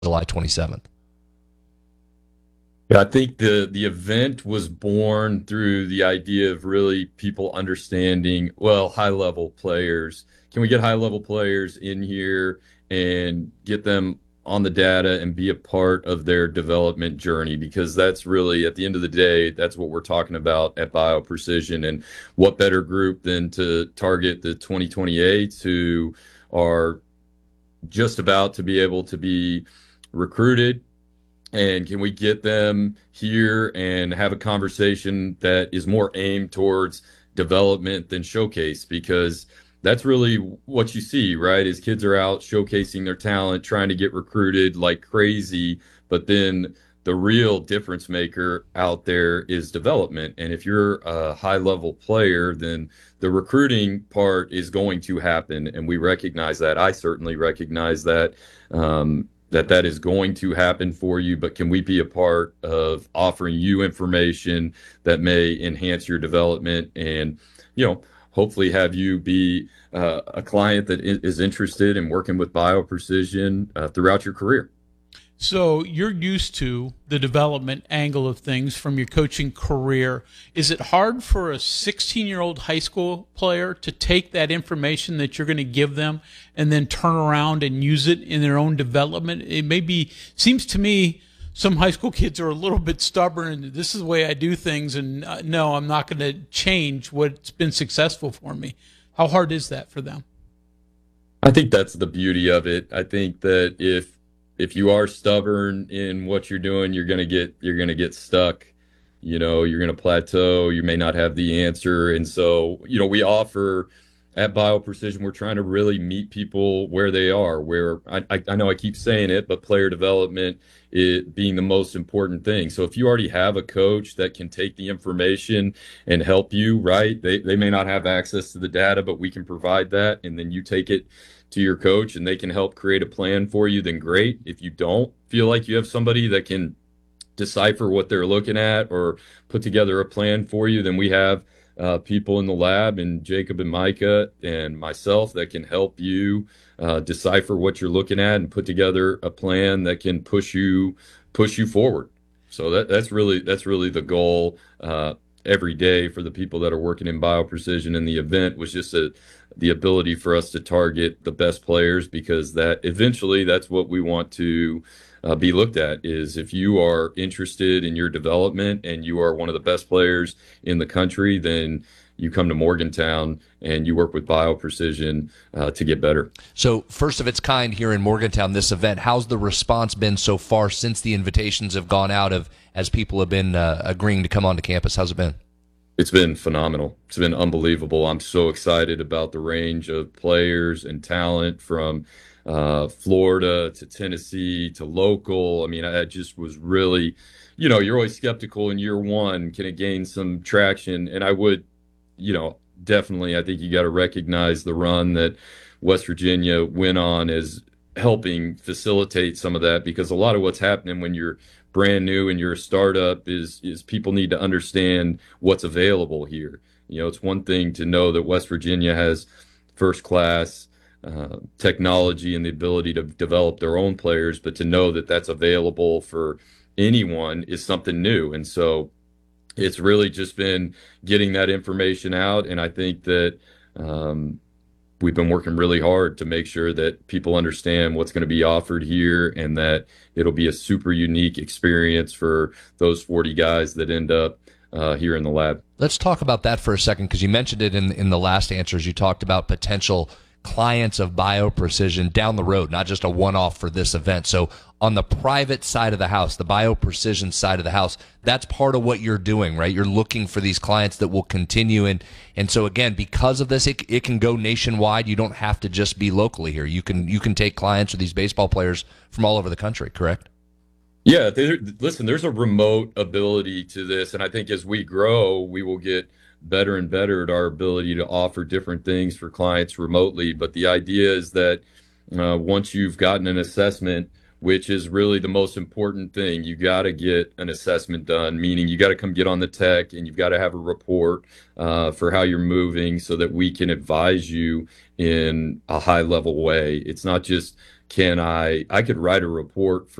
July 27th? Yeah, I think the event was born through the idea of really people understanding, well, high level players. Can we get high level players in here and get them on the data and be a part of their development journey? Because that's really, at the end of the day, that's what we're talking about at BioPrecision. And what better group than to target the 2028s who are just about to be able to be recruited, and can we get them here and have a conversation that is more aimed towards development than showcase? Because that's really what you see, right? Is kids are out showcasing their talent, trying to get recruited like crazy, but then the real difference maker out there is development. And if you're a high level player, then the recruiting part is going to happen. And we recognize that. I certainly recognize that. That is going to happen for you, but can we be a part of offering you information that may enhance your development and, hopefully have you be a client that is interested in working with BioPrecision throughout your career? So you're used to the development angle of things from your coaching career. Is it hard for a 16-year-old high school player to take that information that you're going to give them and then turn around and use it in their own development? It maybe seems to me some high school kids are a little bit stubborn and this is the way I do things, and no, I'm not going to change what's been successful for me. How hard is that for them? I think that's the beauty of it. I think that if you are stubborn in what you're doing, you're gonna get stuck. You're gonna plateau. You may not have the answer. And so, we offer at BioPrecision, we're trying to really meet people where they are, where I know I keep saying it, but player development it being the most important thing. So if you already have a coach that can take the information and help you, right? They may not have access to the data, but we can provide that. And then you take it to your coach and they can help create a plan for you, then great. If you don't feel like you have somebody that can decipher what they're looking at or put together a plan for you, then we have people in the lab, and Jacob and Micah and myself, that can help you decipher what you're looking at and put together a plan that can push you forward. So that's really the goal every day for the people that are working in BioPrecision. And the event was just the ability for us to target the best players, because that eventually that's what we want to be looked at, is if you are interested in your development and you are one of the best players in the country, then you come to Morgantown and you work with BioPrecision to get better. So, first of its kind here in Morgantown, this event, how's the response been so far since the invitations have gone out, of as people have been agreeing to come onto campus? How's it been? It's been phenomenal. It's been unbelievable. I'm so excited about the range of players and talent from Florida to Tennessee to local. I mean, I just was really, you're always skeptical in year one. Can it gain some traction? And I would, definitely, I think you got to recognize the run that West Virginia went on as helping facilitate some of that, because a lot of what's happening when you're brand new and you're a startup is people need to understand what's available here. It's one thing to know that West Virginia has first class technology and the ability to develop their own players, but to know that that's available for anyone is something new. And so it's really just been getting that information out. And I think that we've been working really hard to make sure that people understand what's going to be offered here, and that it'll be a super unique experience for those 40 guys that end up here in the lab. Let's talk about that for a second, because you mentioned it in the last answers. You talked about potential clients of BioPrecision down the road, not just a one-off for this event. So on the private side of the house, the BioPrecision side of the house, that's part of what you're doing, right? You're looking for these clients that will continue. And so again, because of this, it can go nationwide. You don't have to just be locally here. You can take clients or these baseball players from all over the country, correct? Yeah, listen, there's a remote ability to this. And I think as we grow, we will get better and better at our ability to offer different things for clients remotely. But the idea is that once you've gotten an assessment, which is really the most important thing, you got to get an assessment done, meaning you got to come get on the tech and you've got to have a report for how you're moving so that we can advise you in a high level way. It's not just I could write a report